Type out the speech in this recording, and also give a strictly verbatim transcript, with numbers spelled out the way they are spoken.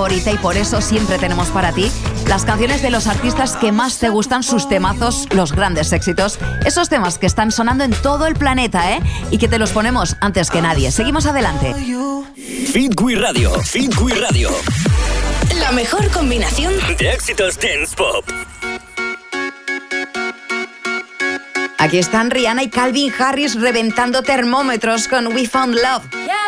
favorita y por eso siempre tenemos para ti las canciones de los artistas que más te gustan, sus temazos, los grandes éxitos, esos temas que están sonando en todo el planeta, ¿eh? Y que te los ponemos antes que nadie. Seguimos adelante. Fit We Radio, Fit We Radio. La mejor combinación de éxitos dance pop. Aquí están Rihanna y Calvin Harris reventando termómetros con We Found Love. Yeah.